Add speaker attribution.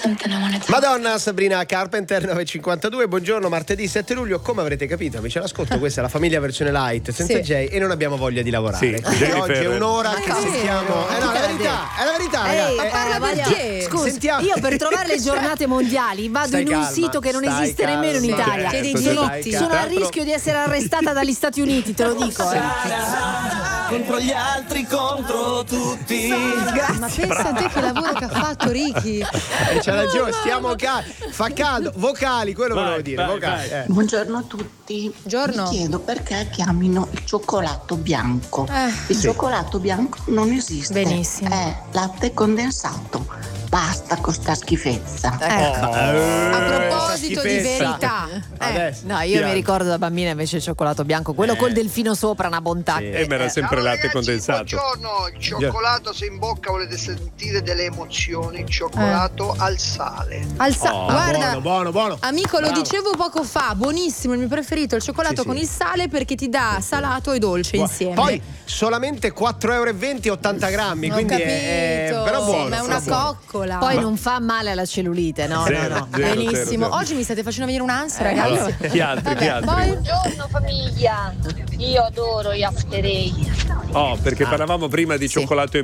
Speaker 1: Madonna, Sabrina Carpenter, 9:52. Buongiorno, martedì 7 luglio. Come avrete capito, amici all'ascolto, questa è la famiglia versione light senza Jay e non abbiamo voglia di lavorare. Oggi è un'ora che sentiamo. No, è la verità,
Speaker 2: ma parla perché? Scusa,
Speaker 1: sentiamo.
Speaker 2: io per trovare le giornate mondiali vado in un sito che non esiste nemmeno in Italia. Sono a rischio di essere arrestata dagli Stati Uniti, te lo dico.
Speaker 3: Contro gli altri, contro tutti.
Speaker 2: Grazie.
Speaker 4: Ma pensa a te che lavoro che ha fatto Ricky.
Speaker 1: C'ha ragione, fa caldo. Vocali, quello volevo dire. Vocali.
Speaker 5: Buongiorno a tutti.
Speaker 4: Buongiorno.
Speaker 5: Mi chiedo perché chiamino il cioccolato bianco. Il cioccolato bianco non esiste.
Speaker 4: Benissimo.
Speaker 5: È latte condensato. Basta con sta schifezza.
Speaker 4: A proposito di verità,
Speaker 2: no, io mi ricordo da bambina invece il cioccolato bianco, quello col delfino sopra, una bontà.
Speaker 6: Ma era sempre latte condensato.
Speaker 7: Buongiorno, il cioccolato se in bocca volete sentire delle emozioni, cioccolato al sale.
Speaker 4: Guarda,
Speaker 1: buono.
Speaker 4: amico, lo dicevo poco fa, buonissimo, il mio preferito, il cioccolato con il sale perché ti dà salato e dolce insieme.
Speaker 1: Poi solamente 4,20 €, 80 grammi, quindi
Speaker 4: capito,
Speaker 1: però buono.
Speaker 4: ma è una coccola.
Speaker 2: Poi non fa male alla cellulite, no?
Speaker 6: Zero.
Speaker 4: Benissimo. Oggi mi state facendo venire un'ansia, ragazzi.
Speaker 6: Allora, chi altri?
Speaker 4: Poi...
Speaker 8: Buongiorno famiglia, io adoro gli After Eight.
Speaker 6: Perché parlavamo prima di cioccolato e